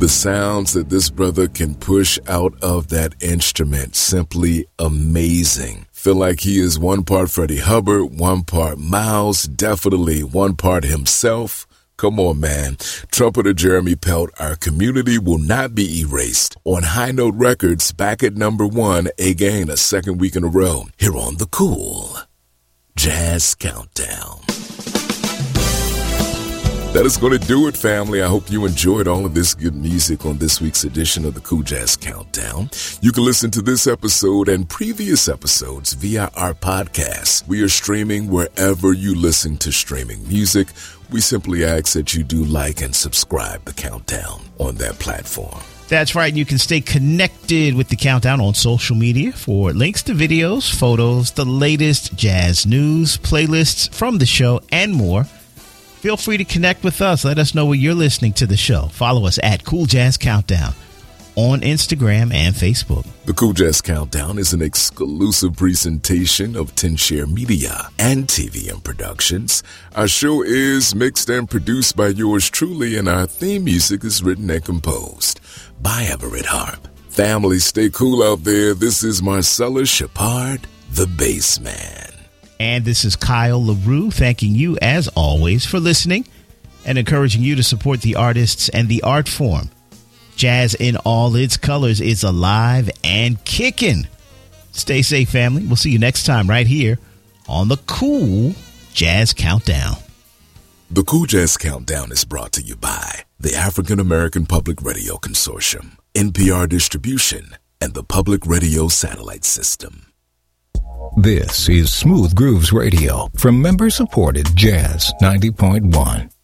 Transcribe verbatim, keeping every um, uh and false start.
The sounds that this brother can push out of that instrument, simply amazing. Feel like he is one part Freddie Hubbard, one part Miles, definitely one part himself. Come on, man. Trumpeter Jeremy Pelt, our community will not be erased. On High Note Records, back at number one, again, a second week in a row, here on the Cool Jazz Countdown. That is going to do it, family. I hope you enjoyed all of this good music on this week's edition of the Cool Jazz Countdown. You can listen to this episode and previous episodes via our podcast. We are streaming wherever you listen to streaming music. We simply ask that you do like and subscribe the Countdown on that platform. That's right. You can stay connected with the Countdown on social media for links to videos, photos, the latest jazz news, playlists from the show, and more. Feel free to connect with us. Let us know where you're listening to the show. Follow us at Cool Jazz Countdown on Instagram and Facebook. The Cool Jazz Countdown is an exclusive presentation of ten share Media and T V M Productions. Our show is mixed and produced by yours truly, and our theme music is written and composed by Everett Harp. Family, stay cool out there. This is Marcella Shepard, the Bassman. And this is Kyle LaRue, thanking you, as always, for listening and encouraging you to support the artists and the art form. Jazz in all its colors is alive and kicking. Stay safe, family. We'll see you next time right here on the Cool Jazz Countdown. The Cool Jazz Countdown is brought to you by the African American Public Radio Consortium, N P R Distribution, and the Public Radio Satellite System. This is Smooth Grooves Radio from member-supported Jazz ninety point one.